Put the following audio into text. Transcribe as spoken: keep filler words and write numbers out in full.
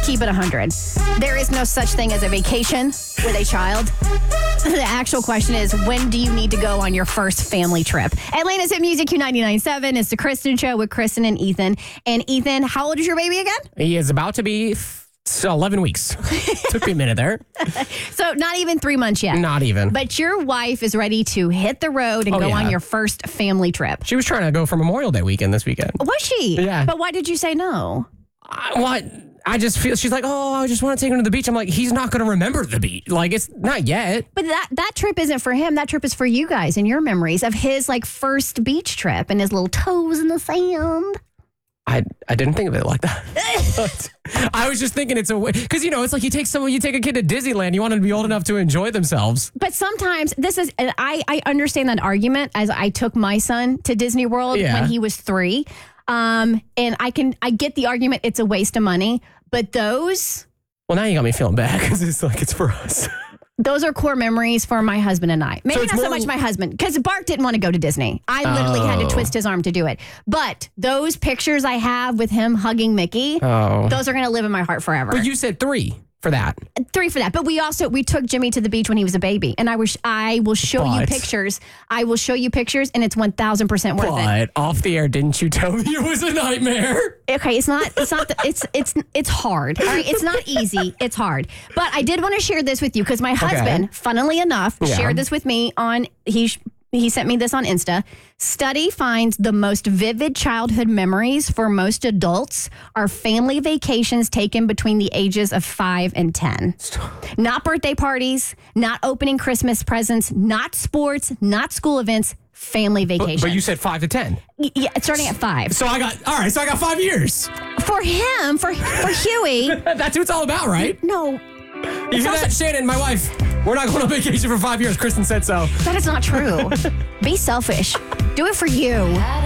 keep it one hundred. There is no such thing as a vacation with a child. The actual question is, when do you need to go on your first family trip? Atlanta's Hit Music Q ninety-nine point seven. It's the Kristen Show with Kristen and Ethan. And Ethan, how old is your baby again? He is about to be So eleven weeks. Took me a minute there. So not even three months yet. Not even. But your wife is ready to hit the road and Oh, go yeah. on your first family trip. She was trying to go for Memorial Day weekend this weekend. Was she? Yeah. But why did you say no? I, what? I just feel, she's like, oh, I just want to take him to the beach. I'm like, he's not going to remember the beach. Like, it's not yet. But that, that trip isn't for him. That trip is for you guys and your memories of his like first beach trip and his little toes in the sand. I, I didn't think of it like that. I was just thinking it's a way, because, you know, it's like you take someone, you take a kid to Disneyland, you want them to be old enough to enjoy themselves. But sometimes this is, and I, I understand that argument as I took my son to Disney World Yeah. when he was three. Um, and I can, I get the argument it's a waste of money, but those, Well, now you got me feeling bad because it's like it's for us. those are core memories for my husband and I. Maybe So not it's so more- much my husband, because Bart didn't want to go to Disney. I literally had to Oh. twist his arm to do it. But those pictures I have with him hugging Mickey, Oh. those are going to live in my heart forever. But you said three for that. Three for that. But we also, we took Jimmy to the beach when he was a baby. And I wish I will show you But- pictures. I will show you pictures and it's one thousand percent worth it. But off the air, didn't you tell me it was a nightmare? Okay, it's not. It's not. The, it's it's it's hard. All right, it's not easy. It's hard. But I did want to share this with you because my husband, funnily enough, Yeah. shared this with me on he. He sent me this on Insta. Study finds the most vivid childhood memories for most adults are family vacations taken between the ages of five and ten. Not birthday parties, not opening Christmas presents, not sports, not school events, family vacations. But you said five to ten. Yeah, it's starting at five. So I got, all right, so I got five years. For him, for for Huey, That's what it's all about, right? no, You hear that, Shannon, my wife? We're not going on vacation for five years. Kristen said so. that is not true. Be selfish. Do it for you.